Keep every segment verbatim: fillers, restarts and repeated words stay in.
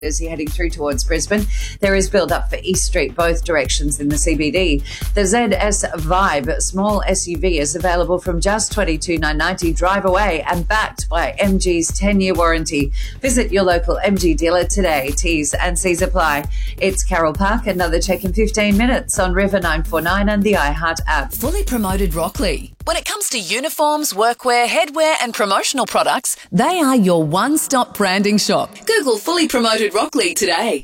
As you're heading through towards Brisbane, there is build-up for East Street, both directions in the C B D. The Z S Vibe small S U V is available from just twenty-two thousand nine hundred ninety dollars drive away and backed by M G's ten-year warranty. Visit your local M G dealer today. T's and C's apply. It's Carol Park. Another check in fifteen minutes on River nine four nine and the iHeart app. Fully Promoted Rockley. When it comes to uniforms, workwear, headwear and promotional products, they are your one-stop branding shop. Google Fully Promoted Rockley today.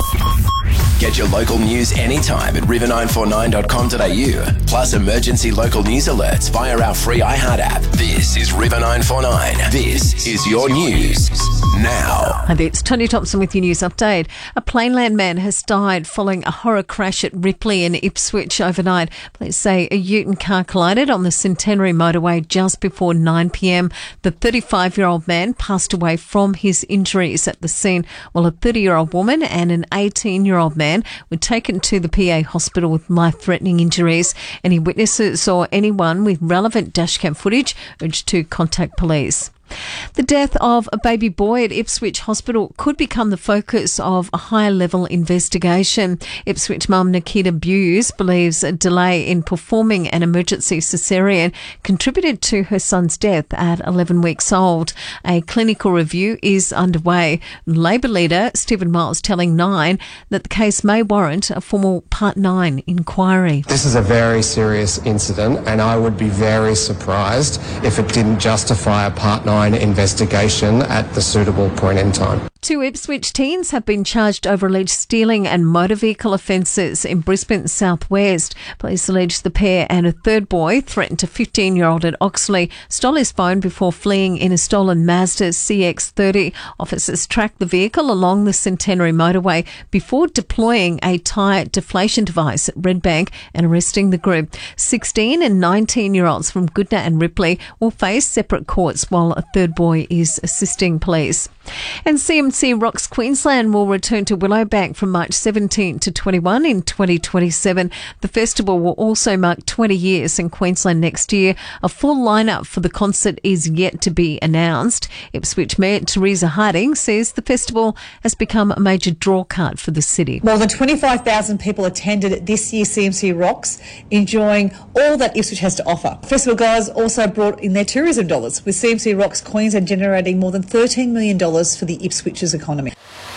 Get your local news anytime at river nine four nine dot com dot a u. Plus emergency local news alerts via our free iHeart app. This is River nine four nine. This is your news now. Hi there, it's Tony Thompson with your news update. A Plainland man has died following a horror crash at Ripley in Ipswich overnight. Police say a Ute car collided on the Centenary motorway just before nine p m. The thirty-five-year-old man passed away from his injuries at the scene, while a thirty-year-old woman and an eighteen-year-old man were taken to the P A hospital with life-threatening injuries. Any witnesses or anyone with relevant dashcam footage urged to contact police. The death of a baby boy at Ipswich Hospital could become the focus of a higher-level investigation. Ipswich mum Nikita Buse believes a delay in performing an emergency caesarean contributed to her son's death at eleven weeks old. A clinical review is underway. Labor leader Stephen Miles telling Nine that the case may warrant a formal Part nine inquiry. This is a very serious incident, and I would be very surprised if it didn't justify a Part nine investigation at the suitable point in time. Two Ipswich teens have been charged over alleged stealing and motor vehicle offences in Brisbane southwest. Police allege the pair and a third boy threatened a fifteen-year-old at Oxley, stole his phone before fleeing in a stolen Mazda C X thirty. Officers tracked the vehicle along the Centenary motorway before deploying a tyre deflation device at Redbank and arresting the group. sixteen and nineteen-year-olds from Goodna and Ripley will face separate courts, while a third boy is assisting police. And C M C Rocks Queensland will return to Willowbank from March seventeenth to twenty-one in twenty twenty-seven. The festival will also mark twenty years in Queensland next year. A full lineup for the concert is yet to be announced. Ipswich Mayor Teresa Harding says the festival has become a major draw card for the city. More than twenty-five thousand people attended this year's C M C Rocks, enjoying all that Ipswich has to offer. Festival goers also brought in their tourism dollars, with C M C Rocks Queensland generating more than thirteen million dollars for the Ipswich's economy.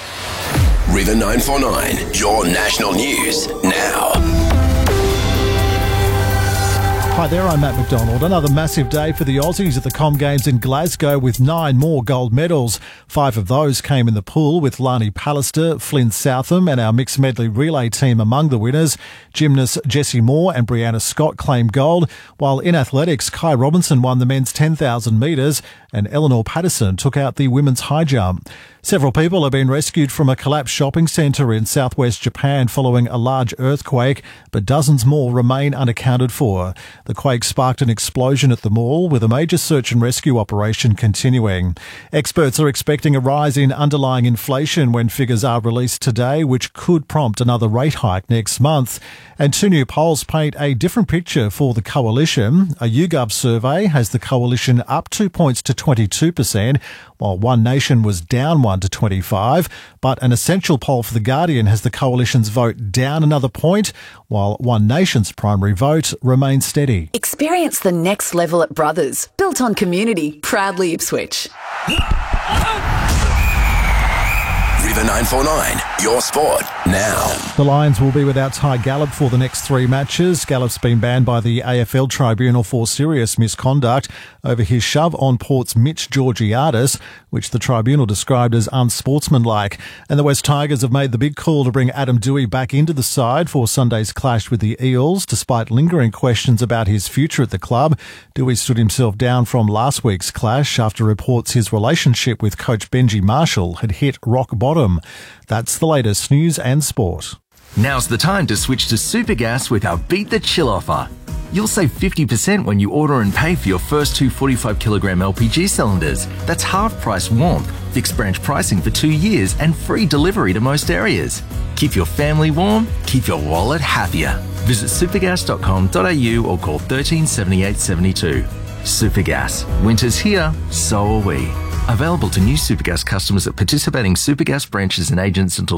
River nine four nine, your national news now. Hi there, I'm Matt McDonald. Another massive day for the Aussies at the Com Games in Glasgow with nine more gold medals. Five of those came in the pool with Lani Pallister, Flynn Southam and our mixed medley relay team among the winners. Gymnasts Jessie Moore and Brianna Scott claimed gold, while in athletics, Kai Robinson won the men's ten thousand metres and Eleanor Patterson took out the women's high jump. Several people have been rescued from a collapsed shopping centre in southwest Japan following a large earthquake, but dozens more remain unaccounted for. The quake sparked an explosion at the mall, with a major search and rescue operation continuing. Experts are expecting a rise in underlying inflation when figures are released today, which could prompt another rate hike next month. And two new polls paint a different picture for the coalition. A YouGov survey has the coalition up two points to twenty-two percent, while One Nation was down one to twenty-five. But an Essential poll for The Guardian has the coalition's vote down another point, while One Nation's primary vote remains steady. Experience the next level at Brothers, built on community, proudly Ipswich. River nine four nine, your sport now. The Lions will be without Ty Gallup for the next three matches. Gallup's been banned by the A F L Tribunal for serious misconduct over his shove on Port's Mitch Georgiadis, which the tribunal described as unsportsmanlike. And the West Tigers have made the big call to bring Adam Doueihi back into the side for Sunday's clash with the Eels, despite lingering questions about his future at the club. Doueihi stood himself down from last week's clash after reports his relationship with coach Benji Marshall had hit rock bottom. That's the latest news and sport. Now's the time to switch to Supergas with our Beat the Chill offer. You'll save fifty percent when you order and pay for your first two forty-five kilogram L P G cylinders. That's half price warmth, fixed branch pricing for two years and free delivery to most areas. Keep your family warm, keep your wallet happier. Visit supergas dot com dot a u or call one three seven eight seven two. Supergas. Winter's here, so are we. Available to new Supergas customers at participating Supergas branches and agents until